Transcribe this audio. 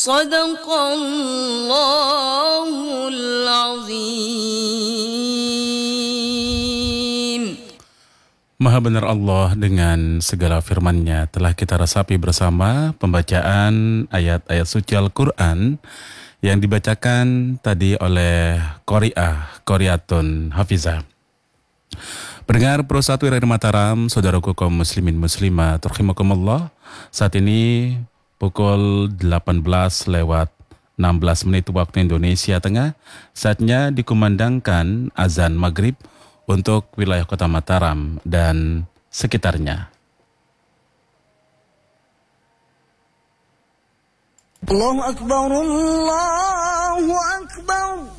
Sadaqallahul azim. Maha benar Allah dengan segala firman-Nya. Telah kita resapi bersama pembacaan ayat-ayat suci Al-Quran yang dibacakan tadi oleh Qoriatun Hafizah. Pendengar Pro 1 Radio Mataram, saudaraku kaum muslimin muslimat, rahimakumullah. Saat ini pukul 18:16 waktu Indonesia Tengah. Saatnya dikumandangkan azan maghrib untuk wilayah kota Mataram dan sekitarnya. Allahu Akbar, Allahu Akbar.